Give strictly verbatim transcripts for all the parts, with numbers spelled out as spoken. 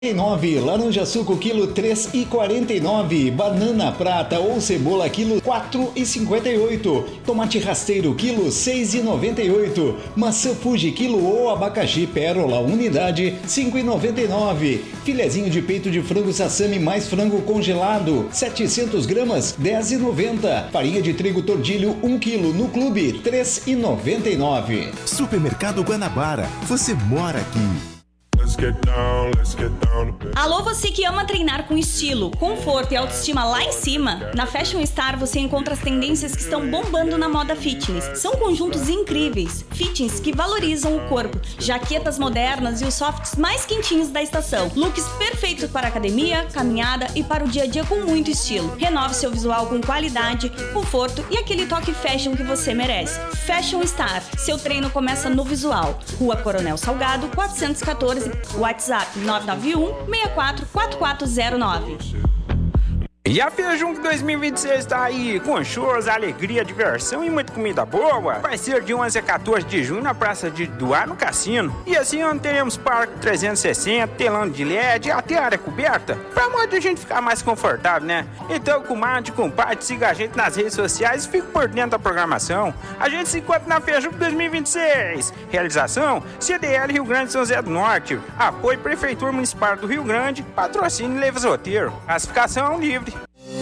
nove, laranja suco quilo três e quarenta e nove, banana prata ou cebola quilo quatro e cinquenta e oito, tomate rasteiro quilo seis e noventa e oito, maçã Fuji quilo ou abacaxi pérola unidade cinco e noventa e nove, filezinho de peito de frango sassami mais frango congelado setecentos gramas dez e noventa, farinha de trigo tordilho um quilo no clube três e noventa e nove. Supermercado Guanabara, você mora aqui. Alô, você que ama treinar com estilo, conforto e autoestima lá em cima? Na Fashion Star você encontra as tendências que estão bombando na moda fitness. São conjuntos incríveis, fitness que valorizam o corpo, jaquetas modernas e os softs mais quentinhos da estação. Looks perfeitos para academia, caminhada e para o dia a dia com muito estilo. Renove seu visual com qualidade, conforto e aquele toque fashion que você merece. Fashion Star, seu treino começa no visual. Rua Coronel Salgado, quatrocentos e quatorze, WhatsApp nove nove um, seis quatro quatro quatro zero nove. E a Fejunc dois mil e vinte e seis tá aí, com shows, alegria, diversão e muita comida boa. Vai ser de onze a quatorze de junho na Praça de Doar, no Cassino. E assim onde teremos parque trezentos e sessenta, telão de L E D e até área coberta, pra modo de a gente ficar mais confortável, né? Então, comadre, compadre, siga a gente nas redes sociais e fique por dentro da programação. A gente se encontra na Fejunc dois mil e vinte e seis. Realização, C D L Rio Grande São José do Norte. Apoio Prefeitura Municipal do Rio Grande. Patrocínio Leves Roteiro. Classificação livre.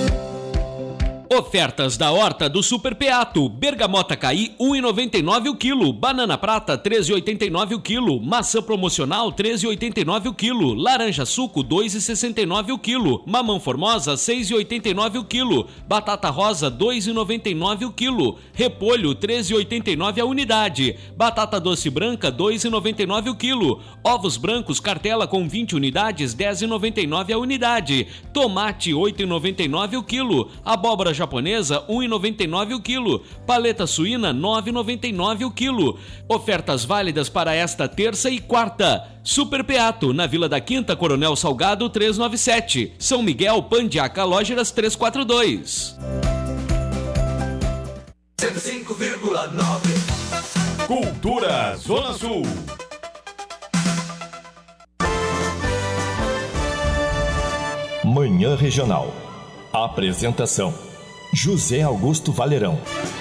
Ofertas da Horta do Super Peato. Bergamota Caí um e noventa e nove o quilo, banana prata treze e oitenta e nove o quilo, maçã promocional treze e oitenta e nove o quilo, laranja suco dois e sessenta e nove o quilo, mamão formosa seis e oitenta e nove o quilo, batata rosa dois e noventa e nove o quilo, repolho treze e oitenta e nove a unidade, batata doce branca dois e noventa e nove o quilo, ovos brancos cartela com vinte unidades dez e noventa e nove a unidade, tomate oito e noventa e nove o quilo, abóbora japonesa um e noventa e nove o quilo, paleta suína nove e noventa e nove o quilo. Ofertas válidas para esta terça e quarta. Super Peato, na Vila da Quinta, Coronel Salgado trezentos e noventa e sete. São Miguel, Pandiaca, Lógeras trezentos e quarenta e dois. cento e cinco vírgula nove. Cultura Zona Sul. Manhã Regional. Apresentação: José Augusto Valerão.